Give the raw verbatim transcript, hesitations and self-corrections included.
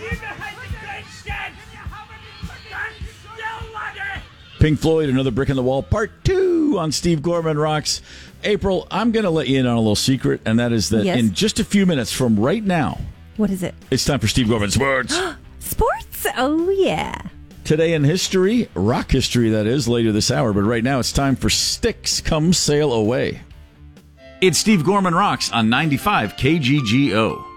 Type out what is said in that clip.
Pink Floyd, Another Brick in the Wall, part two on Steve Gorman Rocks. April, I'm going to let you in on a little secret, and that is that yes. in just a few minutes from right now, what is it? It's time for Steve Gorman Sports. Sports? Oh, yeah. Today in history, rock history, that is, later this hour. But right now, it's time for Sticks Come Sail Away. It's Steve Gorman Rocks on ninety-five K G G O.